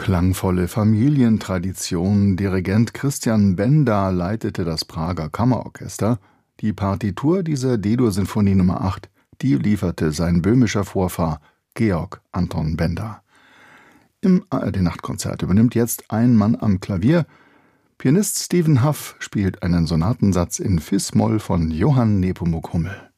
Klangvolle Familientradition. Dirigent Christian Benda leitete das Prager Kammerorchester. Die Partitur dieser D-Dur-Sinfonie Nummer 8, die lieferte sein böhmischer Vorfahr Georg Anton Benda. Im ARD-Nachtkonzert übernimmt jetzt ein Mann am Klavier. Pianist Stephen Huff spielt einen Sonatensatz in Fis-Moll von Johann Nepomuk Hummel.